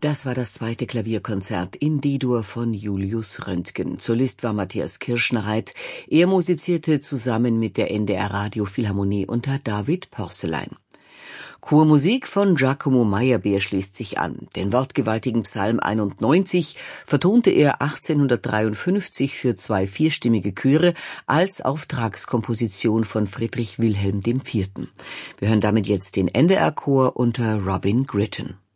Das war das zweite Klavierkonzert in D-Dur von Julius Röntgen. Solist war Matthias Kirschnereit. Er musizierte zusammen mit der NDR Radiophilharmonie unter David Pörßelein. Chormusik von Giacomo Meyerbeer schließt sich an. Den wortgewaltigen Psalm 91 vertonte er 1853 für 2 vierstimmige Chöre als Auftragskomposition von Friedrich Wilhelm IV. Wir hören damit jetzt den NDR-Chor unter Robin Gritton.